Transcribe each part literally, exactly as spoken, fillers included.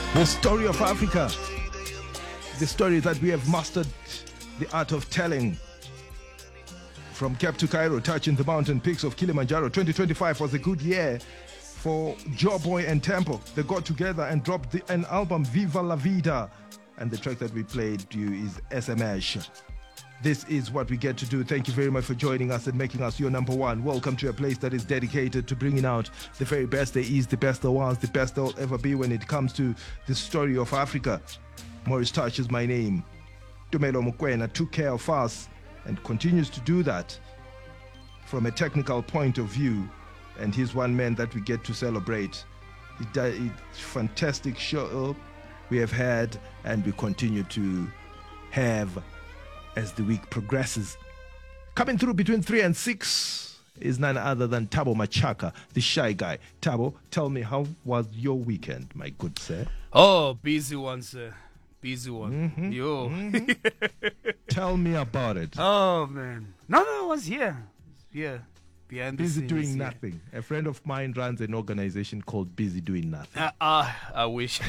The story of Africa. The story that we have mastered the art of telling. From Cape to Cairo, touching the mountain peaks of Kilimanjaro. twenty twenty-five was a good year for Joboy and Tempo. They got together and dropped the, an album, Viva La Vida. And the track that we played you is S M S. This is what we get to do. Thank you very much for joining us and making us your number one. Welcome to a place that is dedicated to bringing out the very best there is, the best there was, the best there will ever be when it comes to the story of Africa. Maurice Touch is my name. Tumelo Mokoena took care of us and continues to do that from a technical point of view. And he's one man that we get to celebrate. It's a fantastic show we have had and we continue to have as the week progresses. Coming through between three and six is none other than Thabo Machaka, the shy guy. Thabo, tell me, how was your weekend, my good sir? Oh, busy one, sir. Busy one. Mm-hmm. Yo. Mm-hmm. Tell me about it. Oh, man. No, no, I was here. Here. Behind the Busy scenes, doing yeah. nothing. A friend of mine runs an organization called Busy Doing Nothing. Ah, uh, uh, I wish.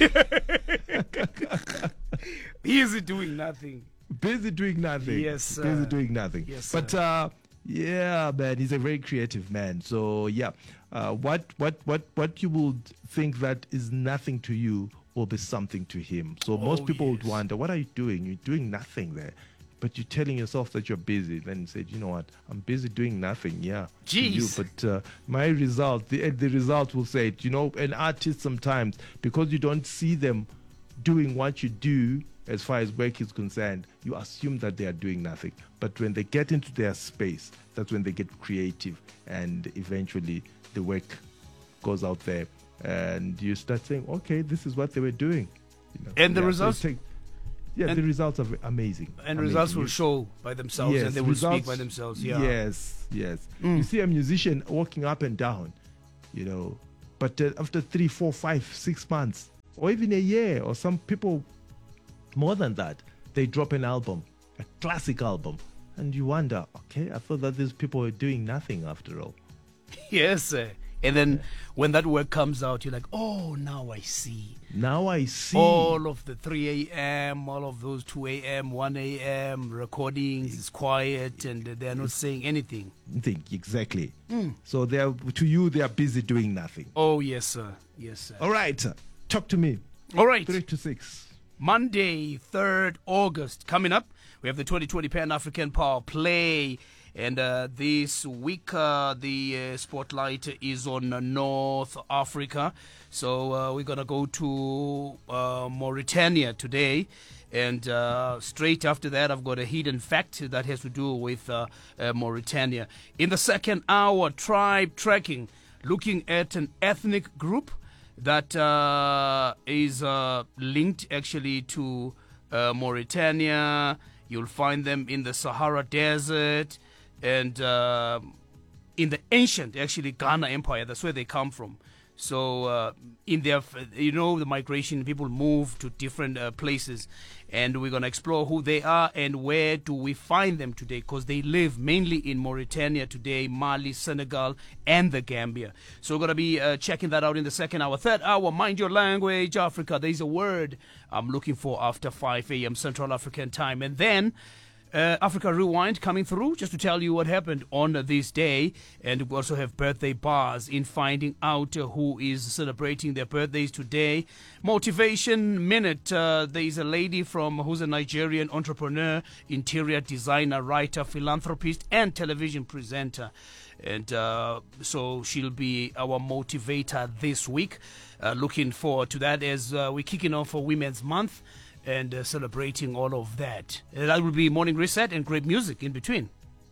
Busy doing nothing. Busy doing nothing. Yes, sir. Busy doing nothing. Yes, but sir. uh, yeah, man, he's a very creative man. So yeah, uh, what what what what you would think that is nothing to you will be something to him. So most Oh, people would yes. wonder, what are you doing? You're doing nothing there. But you're telling yourself that you're busy. Then you said, you know what? I'm busy doing nothing. Yeah, to you. Jeez. But uh, my result, the the result will say it. You know, an artist sometimes, because you don't see them doing what you do as far as work is concerned, you assume that they are doing nothing. But when they get into their space, that's when they get creative, and eventually the work goes out there, and you start saying, okay, this is what they were doing. You know? And the Yeah, so results- take- yeah, and- the results are amazing. And Amazing. results will You- show by themselves Yes, and they will results- speak by themselves. Yeah. Yes, yes. Mm. You see a musician walking up and down, you know, but uh, after three, four, five, six months, or even a year, or some people more than that, they drop an album, a classic album, and you wonder, okay, I thought that these people were doing nothing after all. Yes, sir. And then when that work comes out, you're like, oh, now I see. Now I see. All of the three a.m., all of those two a.m., one a.m. recordings is quiet and they're not saying anything. Think exactly. Mm. So they are, to you, they are busy doing nothing. Oh, yes, sir. Yes, sir. All right, talk to me. All right. Three to six. Monday, third August, coming up. We have the twenty twenty Pan-African Power Play. And uh, this week, uh, the uh, spotlight is on uh, North Africa. So uh, we're going to go to uh, Mauritania today. And uh, straight after that, I've got a hidden fact that has to do with uh, uh, Mauritania. In the second hour, tribe tracking, looking at an ethnic group that uh, is uh, linked actually to uh, Mauritania. You'll find them in the Sahara Desert and uh, in the ancient, actually, Ghana Empire. That's where they come from. So uh, in their, you know, the migration, people move to different uh, places. And we're going to explore who they are and where do we find them today, because they live mainly in Mauritania today, Mali, Senegal, and the Gambia. So we're going to be uh, checking that out in the second hour. Third hour, Mind Your Language, Africa. There's a word I'm looking for after five a.m. Central African time. And then Uh, Africa Rewind coming through just to tell you what happened on uh, this day. And we also have birthday bars in finding out uh, who is celebrating their birthdays today. Motivation Minute. Uh, there is a lady from who's a Nigerian entrepreneur, interior designer, writer, philanthropist, and television presenter. And uh, so she'll be our motivator this week. Uh, looking forward to that as uh, we're kicking off for Women's Month and uh, celebrating all of that. Uh, that will be Morning Reset and great music in between.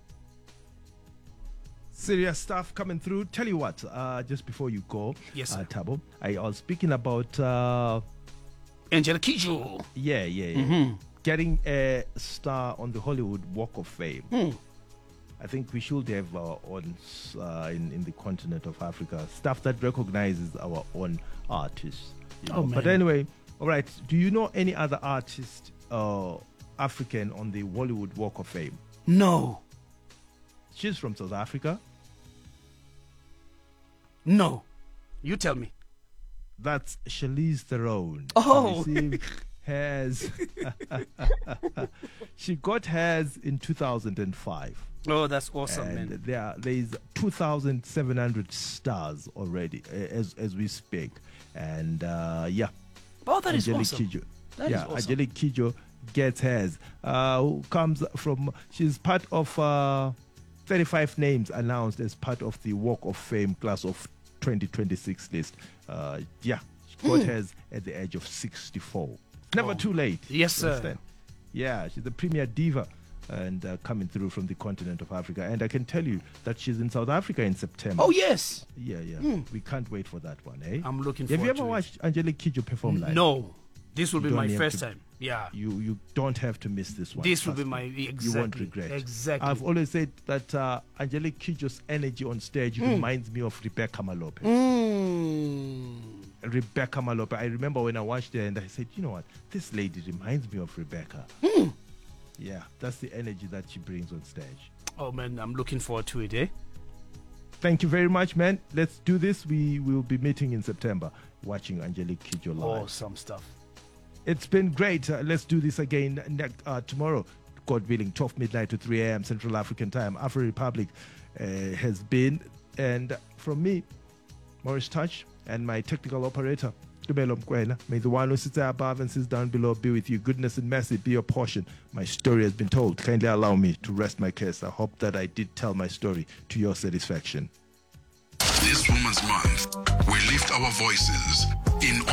Serious stuff coming through. Tell you what, uh, just before you go, Yes, uh, sir. Thabo, I was speaking about, uh, Angela Kijo. yeah, yeah, yeah, Mm-hmm. getting a star on the Hollywood Walk of Fame. Hmm. I think we should have our own uh, in, in the continent of Africa, stuff that recognizes our own artists. you Oh, know. But man. anyway, all right, do you know any other artist, uh, African, on the Hollywood Walk of Fame? No. She's from South Africa. No. You tell me. That's Charlize Theron. Oh. She received hers. She got hers in two thousand five. Oh, that's awesome, And man. there, there is two thousand seven hundred stars already uh, as as we speak. And uh, yeah, Oh, that is Angelique awesome. Kidjo. That is yeah, awesome. Angelique Kidjo gets hers. Uh, who comes from? She's part of uh, thirty-five names announced as part of the Walk of Fame class of twenty twenty-six list. Uh, yeah, she got hers at the age of sixty-four. Never Oh. too late. Yes, You sir. understand? Yeah, she's the premier diva and uh, coming through from the continent of Africa. And I can tell you that she's in South Africa in September. Oh, yes. Yeah, yeah. We can't wait for that one, eh? I'm looking Have forward you ever to it. watched Angelique Kidjo perform live? No. This will You be my don't have first to- time. Yeah. You you don't have to miss this one. This will trust be my me. exactly. You won't regret. Exactly. I've always said that uh, Angelique Kidjo's energy on stage reminds me of Rebecca Malope. Mm. Rebecca Malope. I remember when I watched her and I said, you know what, this lady reminds me of Rebecca. Yeah, that's the energy that she brings on stage. Oh, man, I'm looking forward to it, eh? Thank you very much, man. Let's do this. We will be meeting in September, watching Angelique Kidjo live. Awesome stuff. It's been great. Uh, let's do this again ne- uh, tomorrow, God willing, twelve midnight to three a.m. Central African time. Afro Republic uh, has been. And from me, Morris Touch, and my technical operator, Dumelo Mkwena, may the one who sits above and sits down below be with you. Goodness and mercy be your portion. My story has been told. Kindly allow me to rest my case. I hope that I did tell my story to your satisfaction. This Women's Month, we lift our voices in